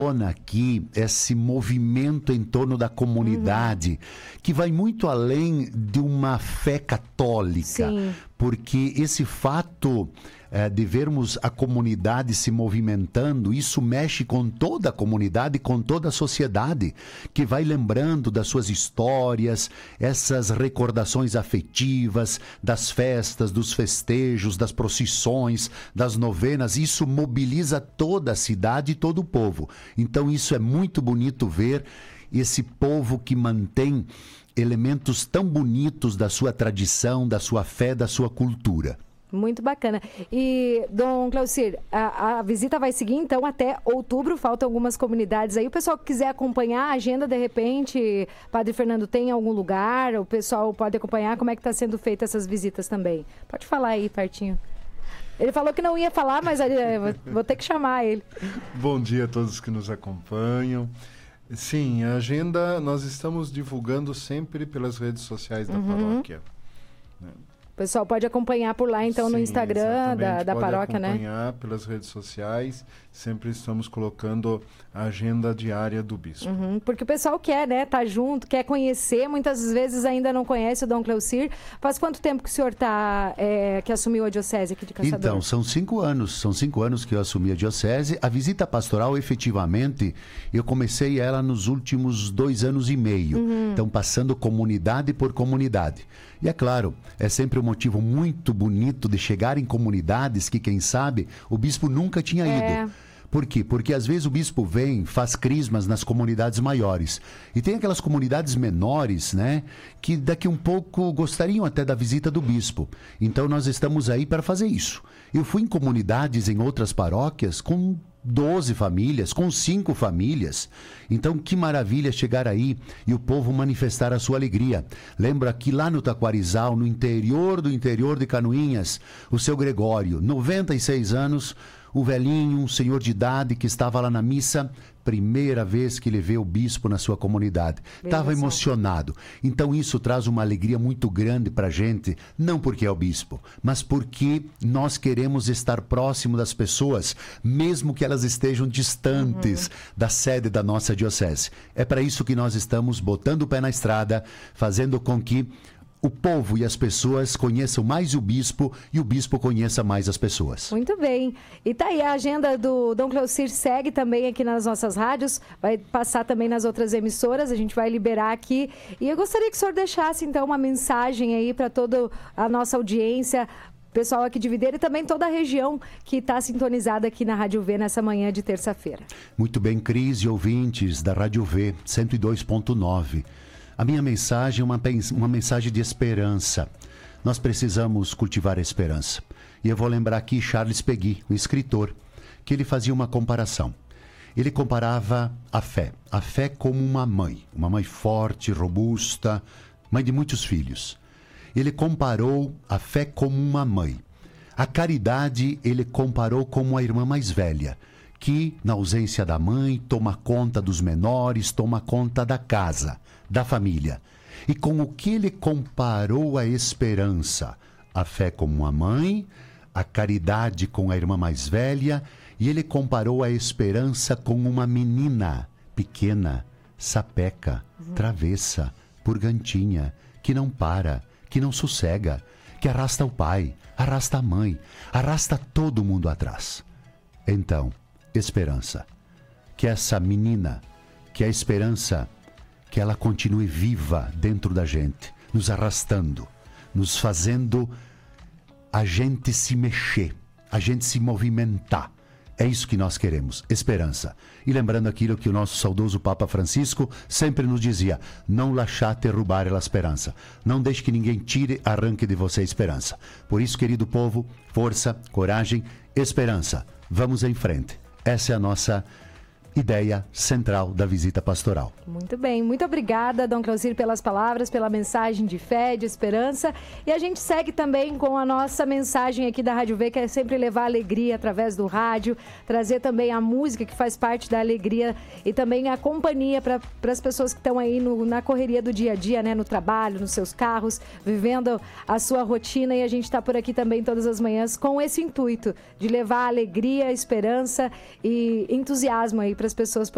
aqui esse movimento em torno da comunidade, que vai muito além de uma fé católica. Sim. Porque esse fato de vermos a comunidade se movimentando, isso mexe com toda a comunidade, com toda a sociedade, que vai lembrando das suas histórias, essas recordações afetivas, das festas, dos festejos, das procissões, das novenas. Isso mobiliza toda a cidade e todo o povo. Então isso é muito bonito ver esse povo que mantém elementos tão bonitos da sua tradição, da sua fé, da sua cultura. Muito bacana. E, Dom Cleocir, a visita vai seguir, então, até outubro. Faltam algumas comunidades aí. O pessoal que quiser acompanhar a agenda, de repente, Padre Fernando, tem algum lugar? O pessoal pode acompanhar como é que está sendo feita essas visitas também. Pode falar aí, pertinho. Ele falou que não ia falar, mas vou ter que chamar ele. Bom dia a todos que nos acompanham. Sim, a agenda nós estamos divulgando sempre pelas redes sociais da paróquia. O pessoal pode acompanhar por lá, então, no Instagram da paróquia, né? Pode acompanhar pelas redes sociais. Sempre estamos colocando a agenda diária do bispo. Porque o pessoal quer, né? Tá junto, quer conhecer. Muitas vezes ainda não conhece o Dom Cleocir. Faz quanto tempo que o senhor que assumiu a diocese aqui de Caçador? Então, são 5 anos. São 5 anos que eu assumi a diocese. A visita pastoral, efetivamente, eu comecei ela nos últimos 2 anos e meio. Então, passando comunidade por comunidade. E é claro, é sempre um motivo muito bonito de chegar em comunidades que, quem sabe, o bispo nunca tinha ido. Por quê? Porque às vezes o bispo vem, faz crismas nas comunidades maiores. E tem aquelas comunidades menores, né? Que daqui um pouco gostariam até da visita do bispo. Então nós estamos aí para fazer isso. Eu fui em comunidades em outras paróquias com 12 famílias, com 5 famílias. Então, que maravilha chegar aí e o povo manifestar a sua alegria. Lembro aqui lá no Taquarizal, no interior do interior de Canoinhas, o seu Gregório, 96 anos, o velhinho, um senhor de idade que estava lá na missa, primeira vez que ele vê o bispo na sua comunidade. Estava emocionado. Então isso traz uma alegria muito grande para a gente, não porque é o bispo, mas porque nós queremos estar próximo das pessoas, mesmo que elas estejam distantes da sede da nossa diocese. É para isso que nós estamos botando o pé na estrada, fazendo com que o povo e as pessoas conheçam mais o bispo e o bispo conheça mais as pessoas. Muito bem. E tá aí, a agenda do Dom Cleocir segue também aqui nas nossas rádios, vai passar também nas outras emissoras, a gente vai liberar aqui. E eu gostaria que o senhor deixasse, então, uma mensagem aí para toda a nossa audiência, pessoal aqui de Videira e também toda a região que está sintonizada aqui na Rádio V nessa manhã de terça-feira. Muito bem, Cris e ouvintes da Rádio V 102.9. A minha mensagem é uma mensagem de esperança. Nós precisamos cultivar a esperança. E eu vou lembrar aqui Charles Péguy, um escritor, que ele fazia uma comparação. Ele comparava a fé como uma mãe forte, robusta, mãe de muitos filhos. Ele comparou a fé como uma mãe. A caridade ele comparou como a irmã mais velha, que, na ausência da mãe, toma conta dos menores, toma conta da casa, da família. E com o que ele comparou a esperança? A fé como uma mãe, a caridade com a irmã mais velha, e ele comparou a esperança com uma menina pequena, sapeca, travessa, purgantinha, que não para, que não sossega, que arrasta o pai, arrasta a mãe, arrasta todo mundo atrás. Então, esperança. Que essa menina, que a esperança, que ela continue viva dentro da gente, nos arrastando, nos fazendo a gente se mexer, a gente se movimentar. É isso que nós queremos, esperança. E lembrando aquilo que o nosso saudoso Papa Francisco sempre nos dizia: não lasciate rubare la esperança. Não deixe que ninguém tire, arranque de você a esperança. Por isso, querido povo, força, coragem, esperança. Vamos em frente. Essa é a nossa ideia central da visita pastoral. Muito bem, muito obrigada, Dom Cleocir, pelas palavras, pela mensagem de fé, de esperança. E a gente segue também com a nossa mensagem aqui da Rádio V, que é sempre levar alegria através do rádio, trazer também a música que faz parte da alegria e também a companhia para as pessoas que estão aí na correria do dia a dia, né, no trabalho, nos seus carros, vivendo a sua rotina. E a gente está por aqui também todas as manhãs com esse intuito de levar alegria, esperança e entusiasmo aí para as pessoas